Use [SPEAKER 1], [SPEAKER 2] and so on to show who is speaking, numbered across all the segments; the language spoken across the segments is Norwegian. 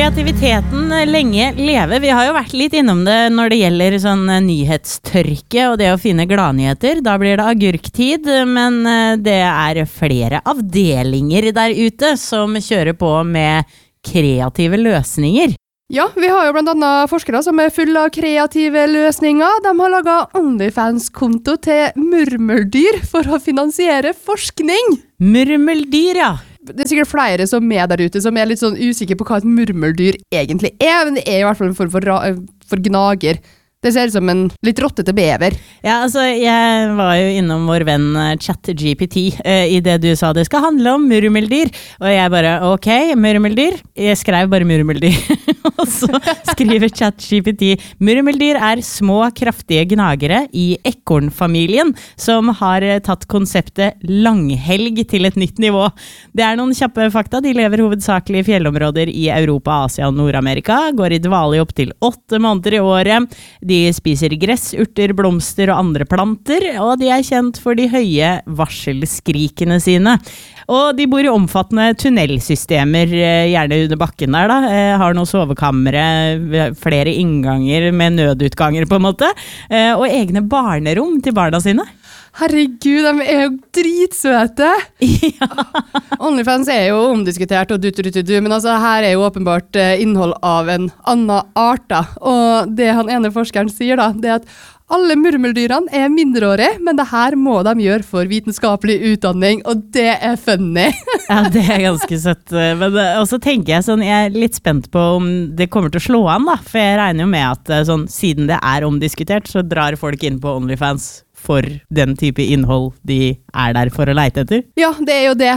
[SPEAKER 1] kreativiteten lenge leve. Vi har jo vært litt innom det når det gjelder sånn nyhetstørke og det å finne gladnyheter. Da blir det agurktid, men det er flere avdelinger der ute som kjører på med kreative løsninger.
[SPEAKER 2] Ja, vi har jo blant annet forskere som er full av kreative løsninger. De har laget OnlyFans-konto til murmeldyr for å finansiere forskning.
[SPEAKER 1] Murmeldyr, ja.
[SPEAKER 2] Det er sikkert flere som er der ute som er litt sånn usikre på hva et murmeldyr egentlig er, men det er i hvert fall en form for gnager. Det ser ut som en litt rottete bever.
[SPEAKER 1] Ja, altså, jeg var jo innom vår venn ChatGPT i det du sa det skal handle om murmeldyr, og jeg bare, ok, murmeldyr. Jeg skrev bare murmeldyr, og så skriver ChatGPT, murmeldyr er små, kraftige gnagere i ekornfamilien som har tatt konseptet langhelg til et nytt nivå. Det er noen kjappe fakta. De lever hovedsakelig i fjellområder i Europa, Asia og Nord-Amerika, går i dvale opp til 8 måneder i året. De spiser gress, urter, blomster og andre planter, og de er kjent for de høye varselskrikene sine. Og de bor i omfattende tunnelsystemer, gjerne under bakken der da. Har noen sovekamre, flere innganger med nødutganger på en måte, og egne barnerom til barna sine.
[SPEAKER 2] Herregud, de er jo dritsøte.
[SPEAKER 1] Ja.
[SPEAKER 2] OnlyFans er jo omdiskutert og men altså her er jo åpenbart innhold av en annen art da. Og det han ene forskeren sier da, det er at alle murmeldyrene er mindreårige, men det her må de gjøre for vitenskapelig utdanning, og det er funny.
[SPEAKER 1] Ja, det er ganske søtt. Men også tenker jeg sånn, jeg er litt spent på om det kommer til å slå an da, for jeg regner jo med at sånn, siden det er omdiskutert, så drar folk inn på OnlyFans for den type innhold de er der for å leite etter? Ja,
[SPEAKER 2] det er jo det.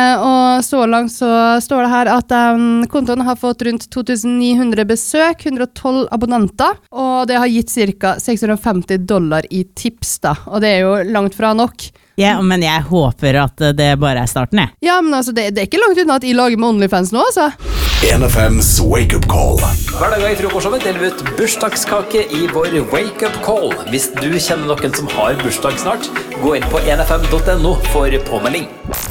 [SPEAKER 2] Og så langt så står det her at kontoen har fått rundt 2900 besøk, 112 abonnenter, og det har gitt ca. $650 i tips da. Og det er jo langt fra nok.
[SPEAKER 1] Ja, men jeg håper at det bare er starten, jeg.
[SPEAKER 2] Ja, men altså, det er ikke langt unna at jeg lager med OnlyFans nå, altså.
[SPEAKER 3] 1FMs Wake Up Call.
[SPEAKER 4] Hver dag i frokostshowet deler vi ut bursdagskake i vår Wake Up Call. Hvis du kjenner noen som har bursdag snart, gå inn på 1fm.no for påmelding.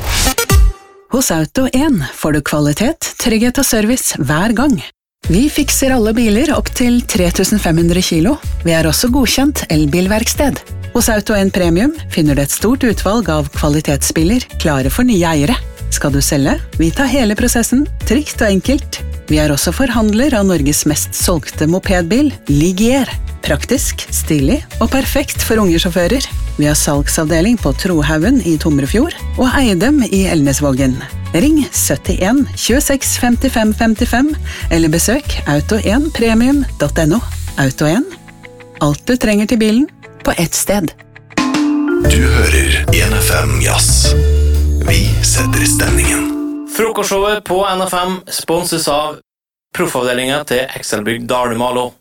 [SPEAKER 5] Hos Auto1 får du kvalitet, trygghet og service hver gang. Vi fikser alle biler opp til 3500 kilo. Vi er også godkjent elbilverksted. Hos Auto1 Premium finner du et stort utvalg av kvalitetsbiler klare for nye eiere. Skal du selge? Vi tar hele prosessen, trygt og enkelt. Vi er også forhandler av Norges mest solgte mopedbil, Ligier. Praktisk, stilig og perfekt for unge sjåfører. Vi har salgsavdeling på Trohaugen i Tomrefjord og Eidem i Elnesvågen. Ring 71 26 55 55 eller besøk auto1premium.no. Auto1. Alt du trenger til bilen på ett sted.
[SPEAKER 3] Du hører 1FM Jazz. Vi setter stemningen.
[SPEAKER 4] Frokostshowet på NFM sponses av proffavdelingen til Excelbygd Dalmalo.